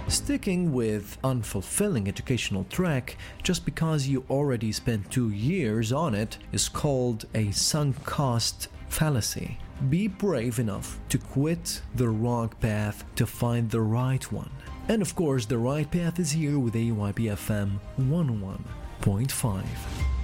Sticking with unfulfilling educational track just because you already spent 2 years on it is called a sunk cost fallacy. Be brave enough to quit the wrong path to find the right one. And of course, the right path is here with AYP FM 101.5.